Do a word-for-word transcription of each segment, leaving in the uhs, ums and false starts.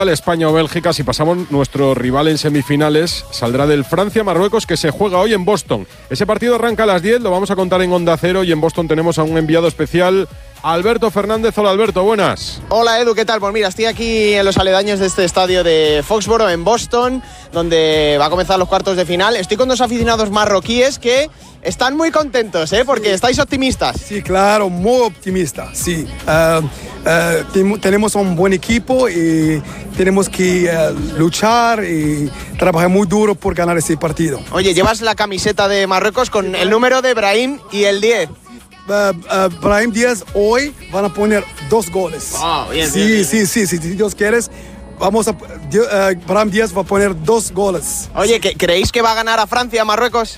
España o Bélgica. Si pasamos, nuestro rival en semifinales saldrá del Francia-Marruecos, que se juega hoy en Boston. Ese partido arranca a las diez, lo vamos a contar en Onda Cero, y en Boston tenemos a un enviado especial, Alberto Fernández. Hola, Alberto, buenas. Hola, Edu, ¿qué tal? Pues mira, estoy aquí en los aledaños de este estadio de Foxborough, en Boston, donde va a comenzar los cuartos de final. Estoy con dos aficionados marroquíes que están muy contentos, ¿eh? Porque sí. Estáis optimistas. Sí, claro, muy optimistas, sí. Uh, uh, tenemos un buen equipo y tenemos que uh, luchar y trabajar muy duro por ganar ese partido. Oye, llevas la camiseta de Marruecos con el número de Brahim y el diez. Uh, uh, Brahim Díaz hoy van a poner dos goles. Oh, bien, sí, bien, bien. sí, sí, sí, si Dios quieres, vamos a, uh, Brahim Díaz va a poner dos goles. Oye, ¿creéis que va a ganar a Francia, Marruecos?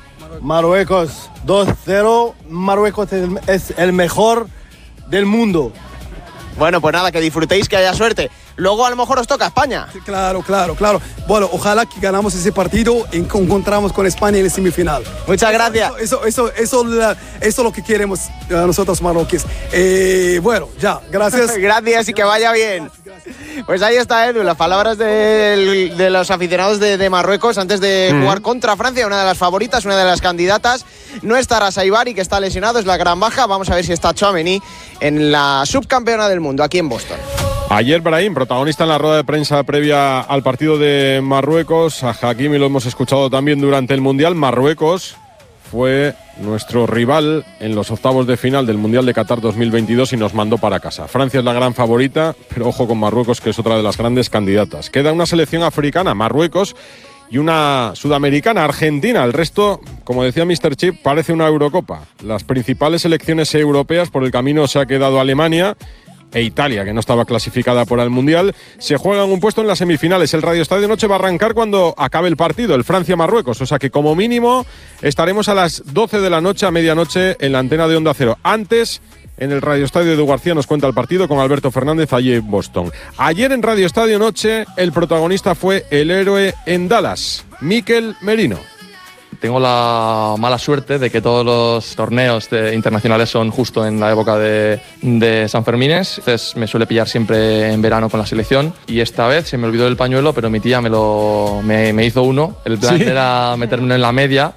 Marruecos, dos cero, Marruecos es el mejor del mundo. Bueno, pues nada, que disfrutéis, que haya suerte. Luego a lo mejor os toca España. Sí, claro, claro, claro. Bueno, ojalá que ganamos ese partido y encontramos con España en la semifinal. Muchas gracias. Eso, eso, eso, eso, eso es lo que queremos nosotros marroquíes. Eh, bueno, ya, gracias. Gracias y que vaya bien. Pues ahí está, Edu, las palabras de, de los aficionados de, de Marruecos antes de mm. jugar contra Francia, una de las favoritas, una de las candidatas. No estará Saibari, que está lesionado, es la gran baja. Vamos a ver si está Tchouaméni en la subcampeona del mundo, aquí en Boston. Ayer Brahim, protagonista en la rueda de prensa previa al partido de Marruecos. A Hakimi lo hemos escuchado también durante el Mundial. Marruecos fue nuestro rival en los octavos de final del Mundial de Qatar dos mil veintidós y nos mandó para casa. Francia es la gran favorita, pero ojo con Marruecos, que es otra de las grandes candidatas. Queda una selección africana, Marruecos, y una sudamericana, Argentina. El resto, como decía míster Chip, parece una Eurocopa. Las principales selecciones europeas, por el camino se ha quedado Alemania e Italia, que no estaba clasificada para el Mundial. Se juegan un puesto en las semifinales. El Radio Estadio Noche va a arrancar cuando acabe el partido, el Francia-Marruecos. O sea que como mínimo estaremos a las doce de la noche, a medianoche, en la antena de Onda Cero. Antes, en el Radio Estadio Edu García nos cuenta el partido con Alberto Fernández allí en Boston. Ayer en Radio Estadio Noche el protagonista fue el héroe en Dallas, Mikel Merino. Tengo la mala suerte de que todos los torneos de, internacionales son justo en la época de, de San Fermines. Entonces me suele pillar siempre en verano con la selección. Y esta vez se me olvidó el pañuelo, pero mi tía me, lo, me, me hizo uno. El plan ¿Sí? era meterme en la media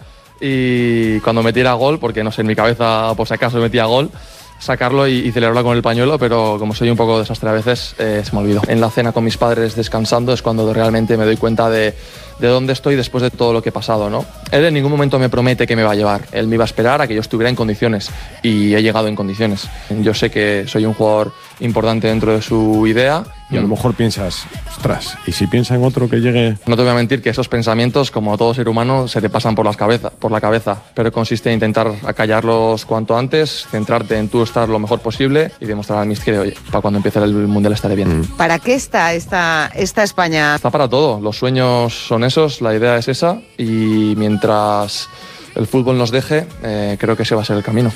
y cuando metiera gol, porque no sé, en mi cabeza por si acaso metía gol, sacarlo y, y celebrarlo con el pañuelo, pero como soy un poco desastre a veces, eh, se me olvidó. En la cena con mis padres descansando es cuando realmente me doy cuenta de, de dónde estoy después de todo lo que he pasado, ¿no? Él en ningún momento me promete que me va a llevar. Él me iba a esperar a que yo estuviera en condiciones y he llegado en condiciones. Yo sé que soy un jugador importante dentro de su idea. Y a lo mejor piensas, ostras, ¿y si piensa en otro que llegue? No te voy a mentir que esos pensamientos, como todo ser humano, se te pasan por, las cabeza, por la cabeza, pero consiste en intentar acallarlos cuanto antes, centrarte en tú estar lo mejor posible y demostrar al míster que, oye, para cuando empiece el Mundial estaré bien. Mm. ¿Para qué está esta, esta España? Está para todo, los sueños son esos, la idea es esa y mientras el fútbol nos deje, eh, creo que ese va a ser el camino.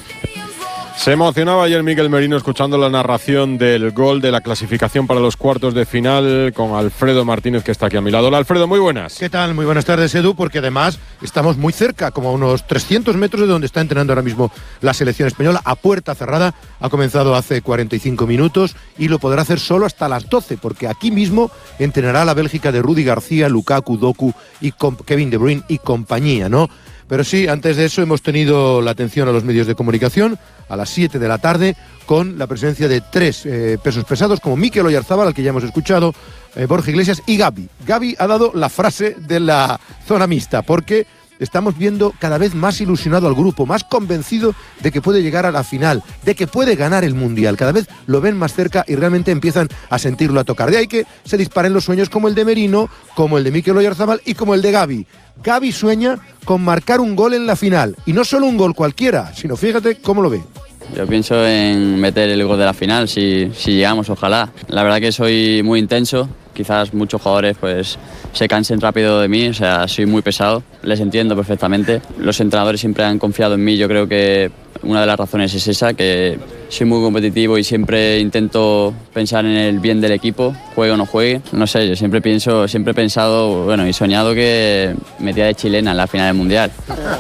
Se emocionaba ayer Mikel Merino escuchando la narración del gol de la clasificación para los cuartos de final con Alfredo Martínez, que está aquí a mi lado. Hola, Alfredo, muy buenas. ¿Qué tal? Muy buenas tardes, Edu, porque además estamos muy cerca, como a unos trescientos metros de donde está entrenando ahora mismo la selección española, a puerta cerrada. Ha comenzado hace cuarenta y cinco minutos y lo podrá hacer solo hasta las doce, porque aquí mismo entrenará la Bélgica de Rudy García, Lukaku, Doku y Kevin De Bruyne y compañía, ¿no? Pero sí, antes de eso hemos tenido la atención a los medios de comunicación a las siete de la tarde con la presencia de tres eh, pesos pesados como Mikel Oyarzabal, al que ya hemos escuchado, eh, Borja Iglesias y Gavi. Gavi ha dado la frase de la zona mixta porque estamos viendo cada vez más ilusionado al grupo, más convencido de que puede llegar a la final, de que puede ganar el Mundial. Cada vez lo ven más cerca y realmente empiezan a sentirlo a tocar. De ahí que se disparen los sueños como el de Merino, como el de Mikel Oyarzabal y como el de Gavi. Gavi sueña con marcar un gol en la final. Y no solo un gol cualquiera, sino fíjate cómo lo ve. Yo pienso en meter el gol de la final, si, si llegamos, ojalá. La verdad que soy muy intenso. Quizás muchos jugadores pues se cansen rápido de mí, o sea, soy muy pesado, les entiendo perfectamente. Los entrenadores siempre han confiado en mí, yo creo que una de las razones es esa, que soy muy competitivo y siempre intento pensar en el bien del equipo, juegue o no juegue. No sé, yo siempre pienso, siempre he pensado, bueno, y soñado que metía de chilena en la final del Mundial.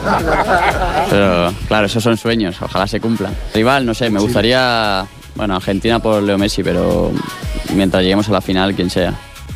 Pero claro, esos son sueños, ojalá se cumplan. Rival, no sé, me gustaría, bueno, Argentina por Leo Messi, pero mientras lleguemos a la final, quien sea.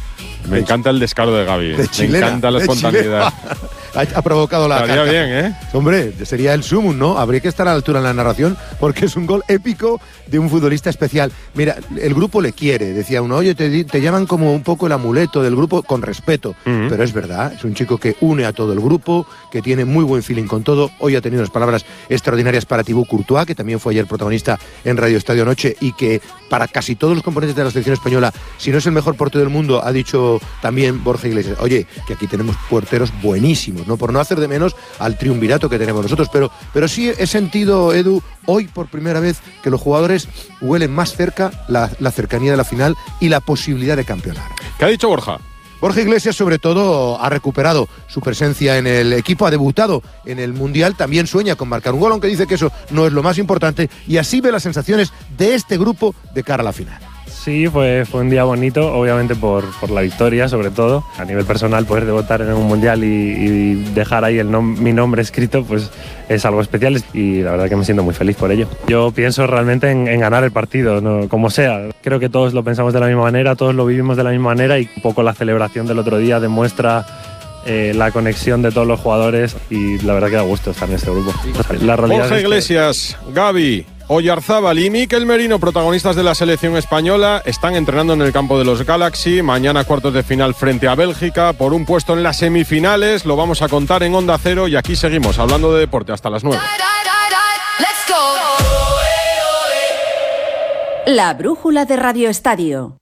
Me encanta el descaro de Gaby. De chilena, me encanta la espontaneidad. Ha, ha provocado la Estaría bien, ¿eh? Hombre, sería el sumum, ¿no? Habría que estar a la altura en la narración porque es un gol épico de un futbolista especial. Mira, el grupo le quiere. Decía uno, oye, te, te llaman como un poco el amuleto del grupo, con respeto. Uh-huh. Pero es verdad, es un chico que une a todo el grupo, que tiene muy buen feeling con todo. Hoy ha tenido unas palabras extraordinarias para Thibaut Courtois, que también fue ayer protagonista en Radio Estadio Noche y que para casi todos los componentes de la selección española, si no es el mejor portero del mundo, ha dicho también Borja Iglesias, oye, que aquí tenemos porteros buenísimos, ¿no? Por no hacer de menos al triunvirato que tenemos nosotros, pero, pero sí he sentido, Edu, hoy por primera vez que los jugadores huelen más cerca la, la cercanía de la final y la posibilidad de campeonar. ¿Qué ha dicho Borja? Borja Iglesias, sobre todo, ha recuperado su presencia en el equipo, ha debutado en el Mundial, también sueña con marcar un gol, aunque dice que eso no es lo más importante, y así ve las sensaciones de este grupo de cara a la final. Sí, fue, fue un día bonito, obviamente por, por la victoria, sobre todo. A nivel personal, poder debutar en un mundial y, y dejar ahí el nom- mi nombre escrito, pues es algo especial y la verdad que me siento muy feliz por ello. Yo pienso realmente en, en ganar el partido, ¿no? Como sea. Creo que todos lo pensamos de la misma manera, todos lo vivimos de la misma manera y un poco la celebración del otro día demuestra eh, la conexión de todos los jugadores y la verdad que da gusto estar en este grupo. La realidad Borja Iglesias, que... Gaby Oyarzábal y Mikel Merino, protagonistas de la selección española, están entrenando en el campo de los Galaxy. Mañana cuartos de final frente a Bélgica por un puesto en las semifinales. Lo vamos a contar en Onda Cero y aquí seguimos hablando de deporte hasta las nueve. La brújula de Radio Estadio.